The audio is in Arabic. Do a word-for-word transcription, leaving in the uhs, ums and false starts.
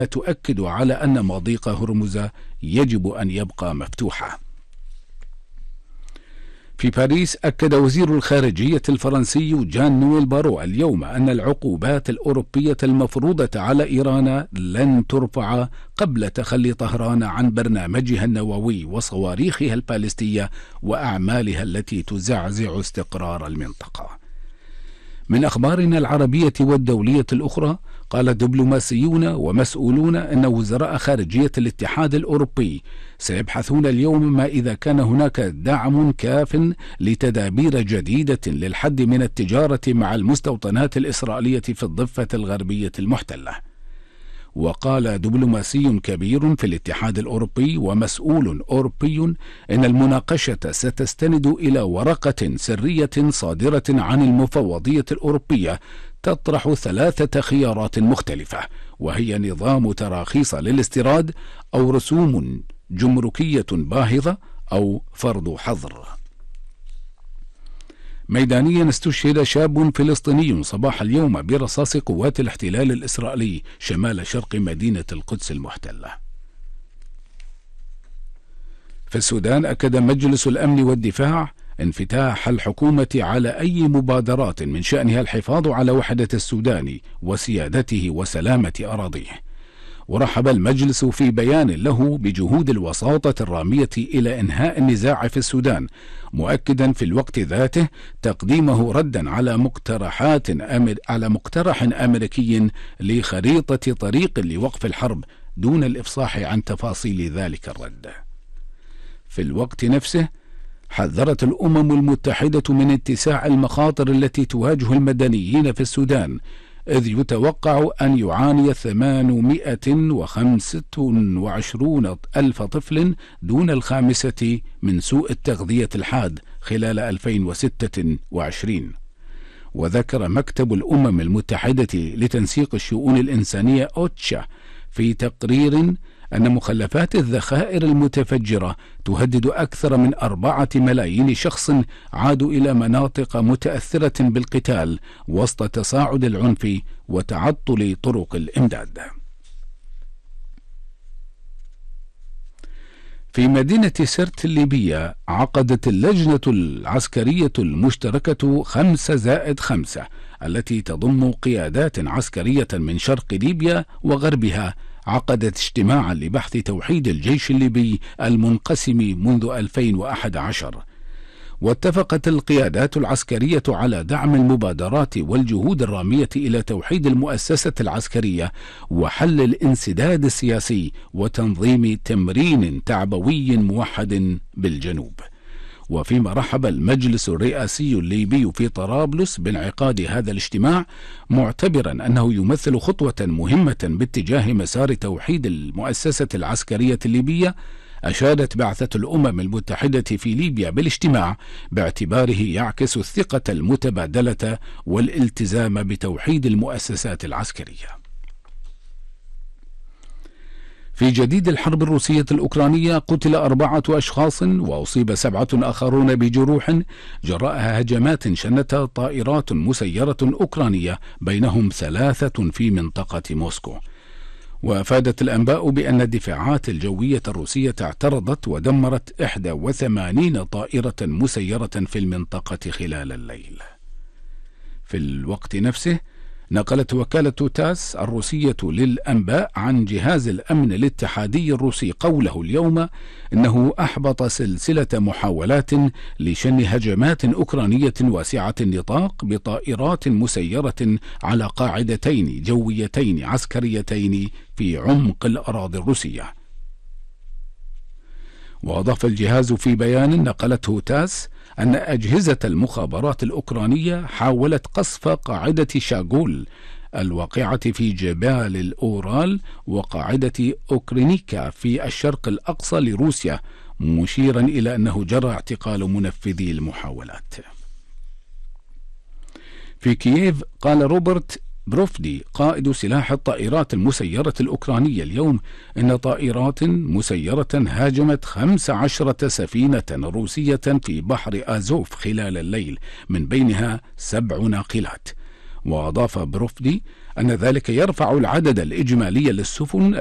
تؤكد على أن مضيق هرمز يجب أن يبقى مفتوحا. في باريس أكد وزير الخارجية الفرنسي جان نويل بارو اليوم أن العقوبات الأوروبية المفروضة على إيران لن ترفع قبل تخلي طهران عن برنامجها النووي وصواريخها البالستية وأعمالها التي تزعزع استقرار المنطقة. من أخبارنا العربية والدولية الأخرى، قال دبلوماسيون ومسؤولون أن وزراء خارجية الاتحاد الأوروبي سيبحثون اليوم ما إذا كان هناك دعم كاف لتدابير جديدة للحد من التجارة مع المستوطنات الإسرائيلية في الضفة الغربية المحتلة. وقال دبلوماسي كبير في الاتحاد الأوروبي ومسؤول أوروبي إن المناقشة ستستند إلى ورقة سرية صادرة عن المفوضية الأوروبية تطرح ثلاثة خيارات مختلفة، وهي نظام تراخيص للاستيراد أو رسوم جمركية باهظة أو فرض حظر. ميدانيا استشهد شاب فلسطيني صباح اليوم برصاص قوات الاحتلال الإسرائيلي شمال شرق مدينة القدس المحتلة. في السودان أكد مجلس الأمن والدفاع انفتاح الحكومة على أي مبادرات من شأنها الحفاظ على وحدة السودان وسيادته وسلامة أراضيه. ورحب المجلس في بيان له بجهود الوساطة الرامية إلى إنهاء النزاع في السودان، مؤكدا في الوقت ذاته تقديمه ردا على مقترحات أمر على مقترح أمريكي لخريطة طريق لوقف الحرب دون الإفصاح عن تفاصيل ذلك الرد. في الوقت نفسه حذرت الأمم المتحدة من اتساع المخاطر التي تواجه المدنيين في السودان، إذ يتوقع أن يعاني ثمانمائة وخمسة وعشرين ألف طفل دون الخامسة من سوء التغذية الحاد خلال ألفين وستة وعشرين. وذكر مكتب الأمم المتحدة لتنسيق الشؤون الإنسانية أوتشا في تقرير أن مخلفات الذخائر المتفجرة تهدد أكثر من أربعة ملايين شخص عادوا إلى مناطق متأثرة بالقتال وسط تصاعد العنف وتعطل طرق الإمداد. في مدينة سرت الليبية عقدت اللجنة العسكرية المشتركة خمسة زائد خمسة التي تضم قيادات عسكرية من شرق ليبيا وغربها عقدت اجتماعا لبحث توحيد الجيش الليبي المنقسم منذ ألفين وأحد عشر. واتفقت القيادات العسكرية على دعم المبادرات والجهود الرامية إلى توحيد المؤسسة العسكرية وحل الانسداد السياسي وتنظيم تمرين تعبوي موحد بالجنوب. وفيما رحب المجلس الرئاسي الليبي في طرابلس بانعقاد هذا الاجتماع معتبرا أنه يمثل خطوة مهمة باتجاه مسار توحيد المؤسسة العسكرية الليبية، أشادت بعثة الأمم المتحدة في ليبيا بالاجتماع باعتباره يعكس الثقة المتبادلة والالتزام بتوحيد المؤسسات العسكرية. في جديد الحرب الروسية الأوكرانية قتل أربعة أشخاص وأصيب سبعة آخرون بجروح جراء هجمات شنتها طائرات مسيرة أوكرانية بينهم ثلاثة في منطقة موسكو. وأفادت الأنباء بأن الدفاعات الجوية الروسية اعترضت ودمرت إحدى وثمانين طائرة مسيرة في المنطقة خلال الليل. في الوقت نفسه نقلت وكالة تاس الروسية للأنباء عن جهاز الأمن الاتحادي الروسي قوله اليوم إنه أحبط سلسلة محاولات لشن هجمات أوكرانية واسعة النطاق بطائرات مسيرة على قاعدتين جويتين عسكريتين في عمق الأراضي الروسية. وأضاف الجهاز في بيان نقلته تاس أن أجهزة المخابرات الأوكرانية حاولت قصف قاعدة شاغول الواقعة في جبال الأورال وقاعدة أوكرينيكا في الشرق الأقصى لروسيا، مشيرا إلى أنه جرى اعتقال منفذي المحاولات. في كييف قال روبرت بروفدي قائد سلاح الطائرات المسيرة الأوكرانية اليوم إن طائرات مسيرة هاجمت خمس عشرة سفينة روسية في بحر آزوف خلال الليل من بينها سبع ناقلات. وأضاف بروفدي أن ذلك يرفع العدد الإجمالي للسفن